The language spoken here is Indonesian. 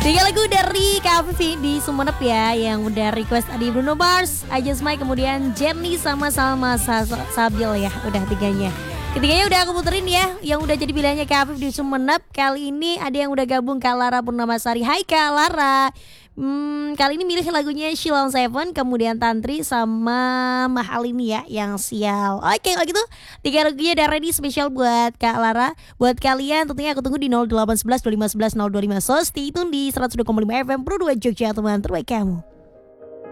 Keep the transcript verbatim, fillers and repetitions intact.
Tiga lagu dari Kak Afif di Sumenep ya, yang udah request Adi Bruno Mars, I Just Might, kemudian Jenny sama Salma Sa- Sabil ya, udah tiganya. Ketiganya udah aku puterin ya, yang udah jadi pilihannya Kak Afif di Sumenep. Kali ini ada yang udah gabung, Kak Lara Purnamasari. Hai Kak Lara. Hmm, kali ini milih lagunya Shilon Seven, kemudian Tantri sama Mahalini ya, yang sial. Oke kalau gitu tiga lagunya udah ready spesial buat Kak Lara. Buat kalian tentunya aku tunggu di nol delapan satu satu dua lima satu satu nol dua lima. So stay tune di seratus dua koma lima F M Pro dua Jogja, teman terbaik kamu.